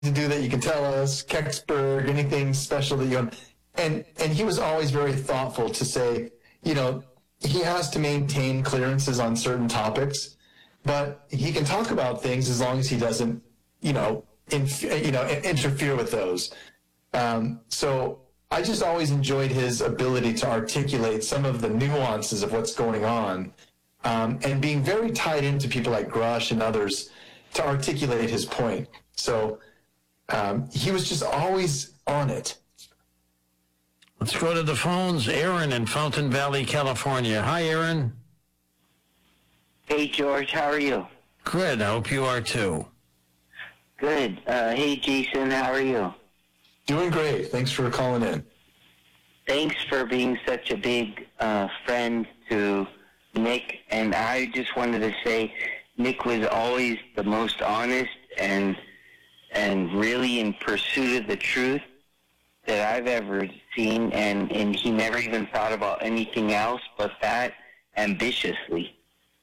to do that you can tell us? Kecksburg, anything special that you want? And he was always very thoughtful to say, he has to maintain clearances on certain topics, but he can talk about things as long as he doesn't, interfere with those. So I just always enjoyed his ability to articulate some of the nuances of what's going on, and being very tied into people like Grush and others to articulate his point. So he was just always on it. Let's go to the phones. Aaron in Fountain Valley, California. Hi, Aaron. Hey, George. How are you? Good. I hope you are, too. Good. Hey, Jason. How are you? Doing great. Thanks for calling in. Thanks for being such a big friend to Nick. And I just wanted to say Nick was always the most honest and really in pursuit of the truth that I've ever seen, and he never even thought about anything else but that ambitiously.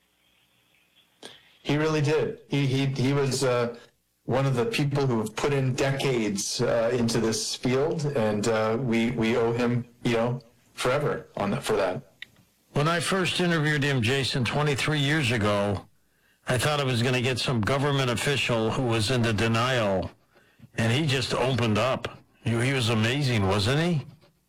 He really did. He was one of the people who have put in decades into this field, and we owe him, forever for that. When I first interviewed him, Jason, 23 years ago, I thought I was going to get some government official who was into denial, and he just opened up. He was amazing, wasn't he?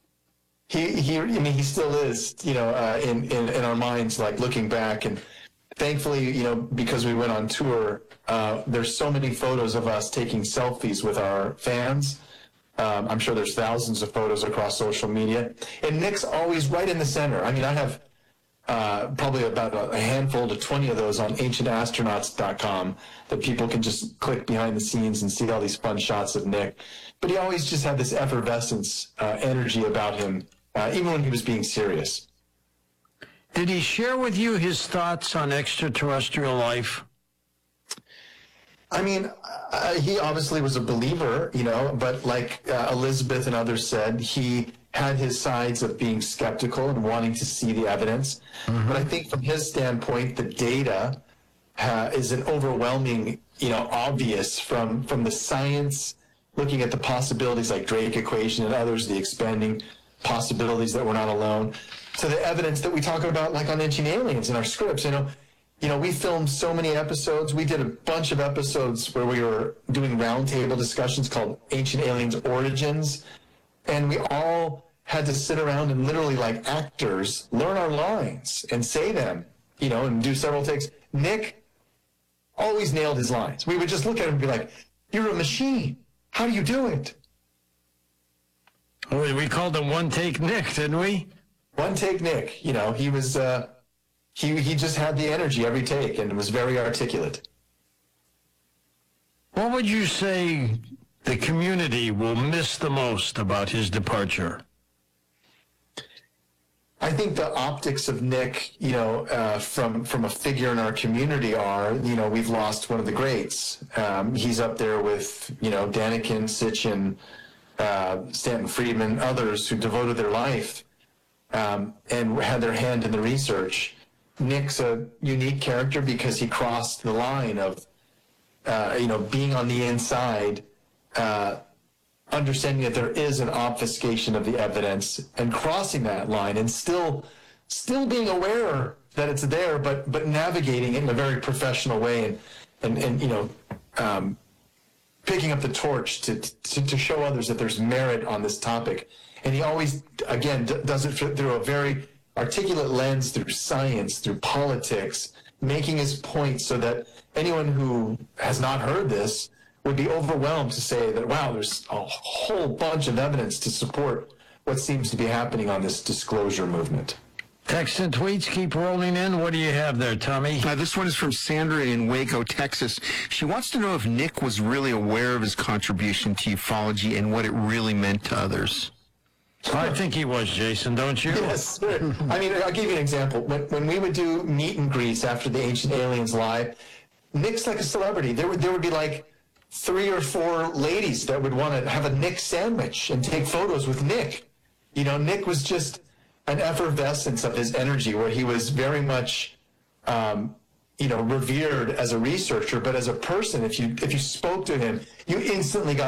He still is, in our minds, like looking back. And thankfully, because we went on tour, there's so many photos of us taking selfies with our fans. I'm sure there's thousands of photos across social media. And Nick's always right in the center. I mean, I have probably about a handful to 20 of those on ancientastronauts.com that people can just click behind the scenes and see all these fun shots of Nick. But he always just had this effervescence energy about him, even when he was being serious. Did he share with you his thoughts on extraterrestrial life? I mean, he obviously was a believer, but like Elizabeth and others said, he had his sides of being skeptical and wanting to see the evidence. Mm-hmm. But I think from his standpoint, the data is an overwhelming, obvious from the science, looking at the possibilities like Drake equation and others, the expanding possibilities that we're not alone, to the evidence that we talk about like on Ancient Aliens in our scripts. We filmed so many episodes. We did a bunch of episodes where we were doing roundtable discussions called Ancient Aliens Origins. And we all had to sit around and literally, like actors, learn our lines and say them, and do several takes. Nick always nailed his lines. We would just look at him and be like, "You're a machine. How do you do it?" Oh, we called him One Take Nick, didn't we? One Take Nick. He was, he just had the energy every take and was very articulate. What would you say the community will miss the most about his departure? I think the optics of Nick, from a figure in our community are, we've lost one of the greats. He's up there with, Daniken, Sitchin, Stanton Friedman, others who devoted their life and had their hand in the research. Nick's a unique character because he crossed the line of, being on the inside, understanding that there is an obfuscation of the evidence and crossing that line and still being aware that it's there, but navigating it in a very professional way and picking up the torch to show others that there's merit on this topic. And he always, again, does it through a very articulate lens, through science, through politics, making his point so that anyone who has not heard this would be overwhelmed to say that, wow, there's a whole bunch of evidence to support what seems to be happening on this disclosure movement. Text and tweets keep rolling in. What do you have there, Tommy? This one is from Sandra in Waco, Texas. She wants to know if Nick was really aware of his contribution to ufology and what it really meant to others. I think he was, Jason, don't you? Yes. I mean, I'll give you an example. When we would do meet and greets after the Ancient Aliens Live, Nick's like a celebrity. There would be like 3 or 4 ladies that would want to have a Nick sandwich and take photos with Nick. Nick was just an effervescence of his energy where he was very much revered as a researcher, but as a person, if you spoke to him, you instantly got